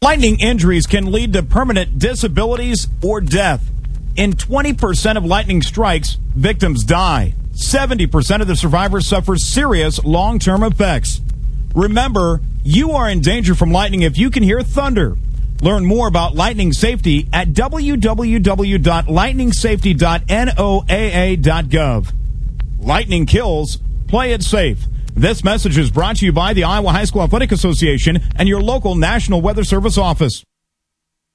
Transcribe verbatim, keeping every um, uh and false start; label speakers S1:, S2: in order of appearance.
S1: Lightning injuries can lead to permanent disabilities or death. In twenty percent of lightning strikes, victims die. seventy percent of the survivors suffer serious long-term effects. Remember, you are in danger from lightning if you can hear thunder. Learn more about lightning safety at w w w dot lightning safety dot n o a a dot gov. Lightning kills. Play it safe. This message is brought to you by the Iowa High School Athletic Association and your local National Weather Service office.